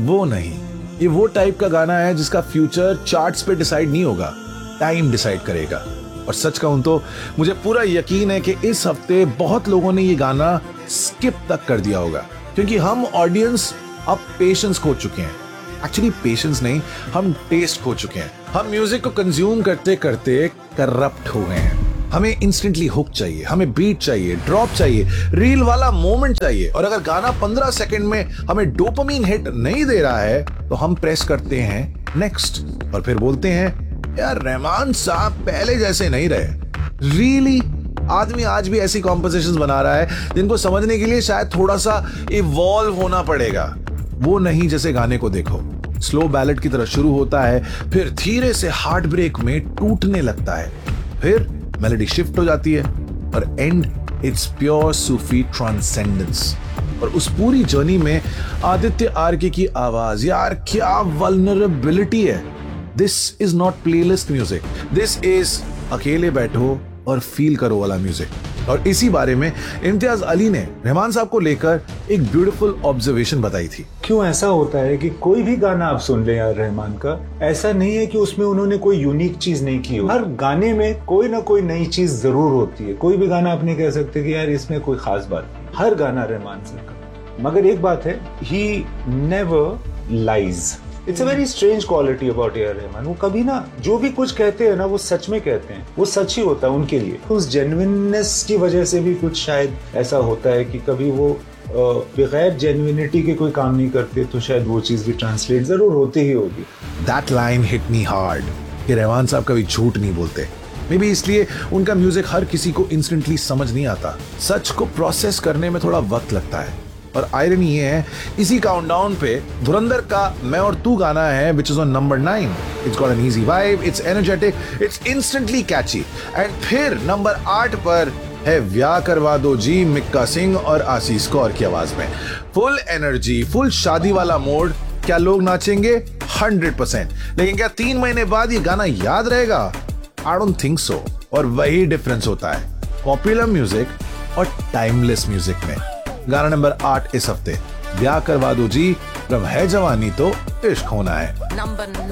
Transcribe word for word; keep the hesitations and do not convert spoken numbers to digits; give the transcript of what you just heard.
वो नहीं, ये वो टाइप का गाना है जिसका फ्यूचर चार्ट्स पे डिसाइड नहीं होगा, टाइम डिसाइड करेगा। और सच कहूं तो मुझे पूरा यकीन है कि इस हफ्ते बहुत लोगों ने ये गाना स्किप तक कर दिया होगा, क्योंकि हम ऑडियंस अब पेशेंस खो चुके हैं। एक्चुअली पेशेंस नहीं, हम टेस्ट खो चुके हैं। हम म्यूजिक को कंज्यूम करते करते करप्ट हो गए हैं। हमें इंस्टेंटली हुक चाहिए, हमें बीट चाहिए, ड्रॉप चाहिए, रील वाला मोमेंट चाहिए। और अगर गाना पंद्रह सेकंड में हमें डोपामीन हिट नहीं दे रहा है तो हम प्रेस करते हैं नेक्स्ट और फिर बोलते हैं यार रहमान साहब पहले जैसे नहीं रहे। रियली आदमी आज भी ऐसी कॉम्पोजिशंस बना रहा है जिनको समझने के लिए शायद थोड़ा सा इवॉल्व होना पड़ेगा। वो नहीं जैसे गाने को देखो, स्लो बैलेट की तरह शुरू होता है, फिर धीरे से हार्ट ब्रेक में टूटने लगता है, फिर मेलोडी शिफ्ट हो जाती है और and it's pure Sufi transcendence. और उस पूरी जर्नी में आदित्य आर्के की आवाज, यार क्या वल्नरेबिलिटी है। This is not playlist music, this is अकेले बैठो और फील करो वाला म्यूजिक। और इसी बारे में इम्तियाज अली ने रहमान साहब को लेकर एक ब्यूटीफुल ऑब्जर्वेशन बताई थी। क्यों ऐसा होता है कि कोई भी गाना आप सुन ले यार रहमान का, ऐसा नहीं है कि उसमें उन्होंने कोई यूनिक चीज नहीं की हो। हर गाने में कोई ना कोई नई चीज जरूर होती है। कोई भी गाना आप नहीं कह सकते कि यार इसमें कोई खास बात नहीं। हर गाना रहमान साहब का। मगर एक बात है, he never lies. It's a very strange quality about A R Rahman. वो कभी ना जो भी कुछ कहते हैं ना वो सच में कहते हैं, वो सच ही होता है उनके लिए। उस जेन्युइननेस की वजह से भी कुछ शायद ऐसा होता है कि कभी वो बगैर जेन्युइनिटी के कोई काम नहीं करते, तो शायद वो चीज भी ट्रांसलेट जरूर होती ही होगी। That line hit me hard कि रहमान साहब कभी झूठ नहीं बोलते। मे बी इसलिए उनका म्यूजिक हर किसी को इंस्टेंटली समझ नहीं आता। सच को प्रोसेस करने में थोड़ा वक्त लगता है। और आयरनी ये है, इसी काउंटडाउन पे धुरंधर का मैं और तू गाना है which is on number nine. It's got an easy vibe, it's energetic, it's instantly Kainchi. And फिर नंबर आठ पर है व्याह करवा दो जी, मिक्का सिंह और आशीष कौर की आवाज में। फुल एनर्जी, फुल शादी वाला मोड। क्या लोग नाचेंगे? Hundred percent. लेकिन क्या तीन महीने बाद ये गाना याद रहेगा? I don't think so. और वही डिफरेंस होता है पॉपुलर म्यूजिक और टाइमलेस म्यूजिक में। गाना नंबर आठ इस हफ्ते, व्याह करवा दो जी, जब है जवानी तो इश्क होना है।